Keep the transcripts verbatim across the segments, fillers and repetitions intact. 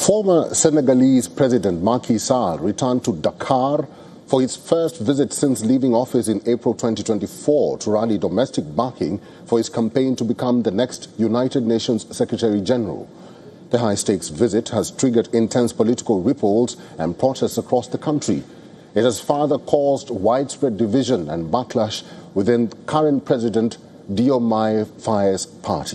Former Senegalese President Macky Sall returned to Dakar for his first visit since leaving office in April twenty twenty-four to rally domestic backing for his campaign to become the next United Nations Secretary General. The high-stakes visit has triggered intense political ripples and protests across the country. It has further caused widespread division and backlash within current President Diomaye Faye's party.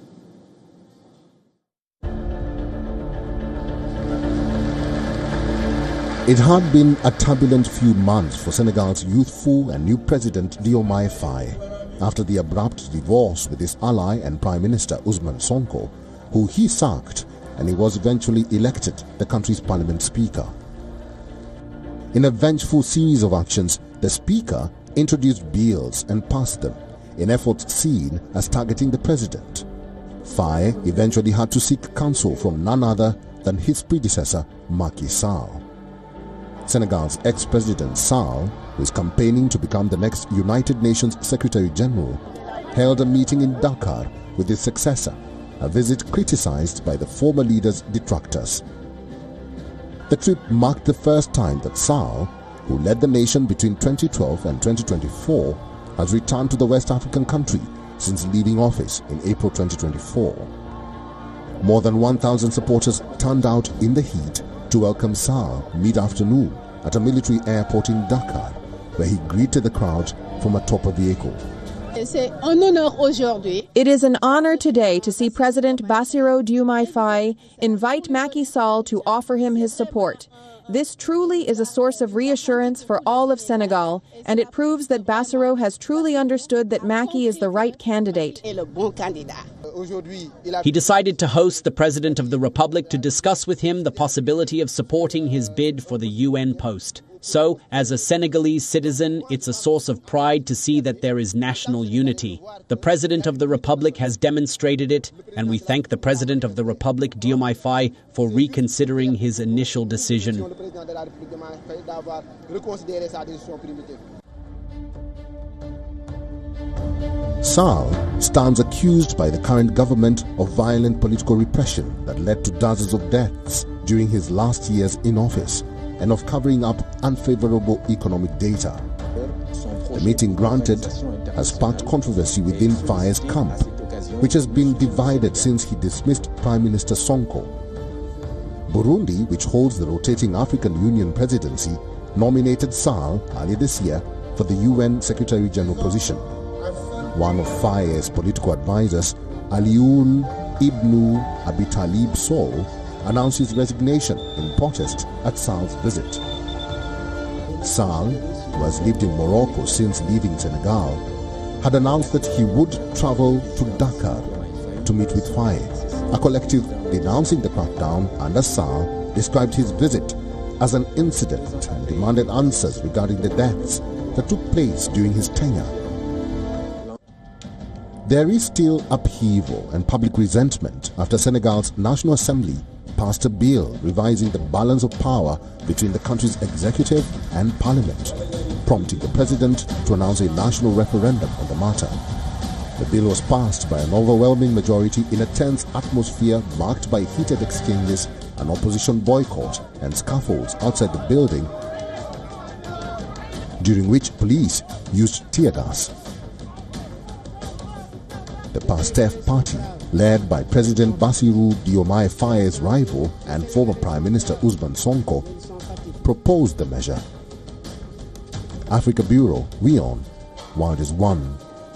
It had been a turbulent few months for Senegal's youthful and new president Diomaye Faye after the abrupt divorce with his ally and Prime Minister Ousmane Sonko, who he sacked, and he was eventually elected the country's parliament speaker. In a vengeful series of actions, the speaker introduced bills and passed them in efforts seen as targeting the president. Faye eventually had to seek counsel from none other than his predecessor Macky Sall. Senegal's ex-president Sall, who is campaigning to become the next United Nations Secretary General, held a meeting in Dakar with his successor, a visit criticized by the former leader's detractors. The trip marked the first time that Sall, who led the nation between twenty twelve and twenty twenty-four, has returned to the West African country since leaving office in April twenty twenty-four. More than one thousand supporters turned out in the heat to welcome Sall mid-afternoon at a military airport in Dakar, where he greeted the crowd from atop a vehicle. It is an honor today to see President Bassirou Diomaye Faye invite Macky Sall to offer him his support. This truly is a source of reassurance for all of Senegal, and it proves that Bassirou has truly understood that Macky is the right candidate. He decided to host the President of the Republic to discuss with him the possibility of supporting his bid for the U N post. So, as a Senegalese citizen, it's a source of pride to see that there is national unity. The President of the Republic has demonstrated it, and we thank the President of the Republic, Diomaye Faye, for reconsidering his initial decision. Sall stands accused by the current government of violent political repression that led to dozens of deaths during his last years in office, and of covering up unfavorable economic data. The meeting granted has sparked controversy within Faye's camp, which has been divided since he dismissed Prime Minister Sonko. Burundi, which holds the rotating African Union presidency, nominated Sall earlier this year for the U N Secretary General position. One of Faye's political advisors, Alioune Ibn Abi Talib Sow, announced his resignation in protest at Sall's visit. Sall, who has lived in Morocco since leaving Senegal, had announced that he would travel to Dakar to meet with Faye. A collective denouncing the crackdown under Sall described his visit as an incident and demanded answers regarding the deaths that took place during his tenure. There is still upheaval and public resentment after Senegal's National Assembly passed a bill revising the balance of power between the country's executive and parliament, prompting the president to announce a national referendum on the matter. The bill was passed by an overwhelming majority in a tense atmosphere marked by heated exchanges, an opposition boycott, and scuffles outside the building, during which police used tear gas. The PASTEF party, led by President Bassirou Diomaye Faye's rival and former Prime Minister Ousmane Sonko, proposed the measure. Africa Bureau, WION, World is One.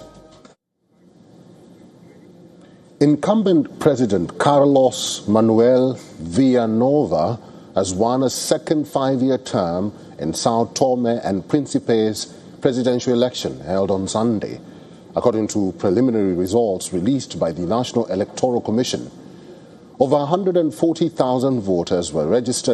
Incumbent President Carlos Manuel Villanova has won a second five-year term in Sao Tome and Principe's presidential election held on Sunday, according to preliminary results released by the National Electoral Commission. Over one hundred forty thousand voters were registered